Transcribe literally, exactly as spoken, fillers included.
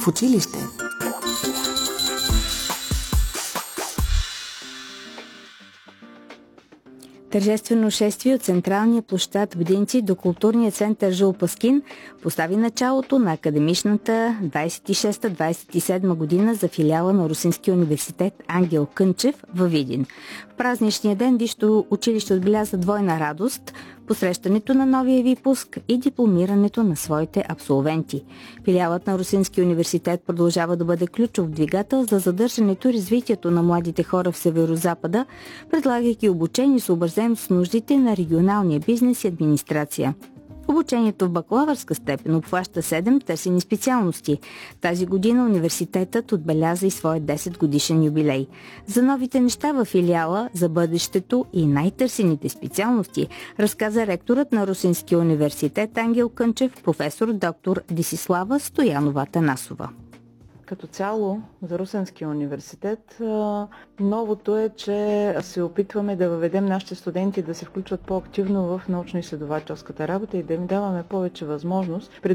в училище. Тържествено шествие от централния площад Бдинци до културния център Жул Паскин постави началото на академичната двадесет и шеста двадесет и седма година за филиала на Русенския университет Ангел Кънчев във Видин. В празничния ден висшето училище отбеляза двойна радост – посрещането на новия випуск и дипломирането на своите абсолвенти. Филиалът на Русенския университет продължава да бъде ключов двигател за задържането и развитието на младите хора в Северозапада, предлагайки обучение съобразено с нуждите на регионалния бизнес и администрация. Обучението в бакалавърска степен обхваща седем търсени специалности. Тази година университетът отбеляза и своя десет годишен юбилей. За новите неща във филиала, за бъдещето и най-търсените специалности разказа ректорът на Русенския университет Ангел Кънчев, професор доктор Десислава Стоянова-Танасова. Като цяло за Русенския университет новото е, че се опитваме да въведем нашите студенти да се включват по-активно в научно-изследователската работа и да им даваме повече възможност